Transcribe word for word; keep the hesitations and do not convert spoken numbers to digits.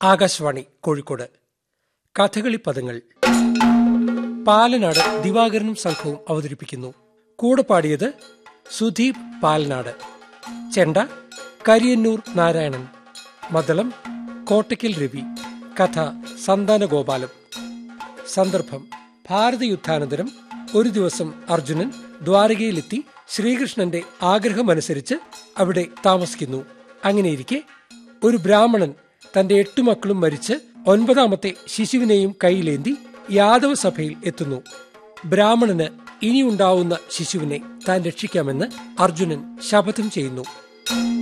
ആകാശവാണി കോഴിക്കോട്. കഥകളി പദങ്ങൾ. പാലനാട് ദിവാകരനും സംഘവും അവതരിപ്പിക്കുന്നു. കൂടെ പാടിയത് സുധീപ് പാലനാട്. ചെണ്ട കരിയന്നൂർ നാരായണൻ. മദ്ദളം കോട്ടയ്ക്കൽ രവി. കഥ സന്താനഗോപാലം. സന്ദർഭം: ഭാരതയുദ്ധാനന്തരം ഒരു ദിവസം അർജുനൻ ദ്വാരകയിലെത്തി ശ്രീകൃഷ്ണന്റെ ആഗ്രഹമനുസരിച്ച് അവിടെ താമസിക്കുന്നു. അങ്ങനെയിരിക്കെ ഒരു ബ്രാഹ്മണൻ തന്റെ എട്ടു മക്കളും മരിച്ച് ഒൻപതാമത്തെ ശിശുവിനെയും കൈയിലേന്തി യാദവ സഭയിൽ എത്തുന്നു. ബ്രാഹ്മണന് ഇനിയുണ്ടാവുന്ന ശിശുവിനെ താൻ രക്ഷിക്കാമെന്ന് അർജുനൻ ശപഥം ചെയ്യുന്നു.